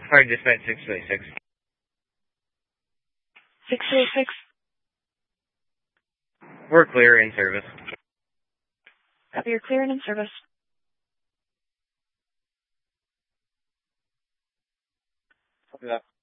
Fire dispatch 626. 626. We're clear in service. Copy, you're clear and in service. Copy that.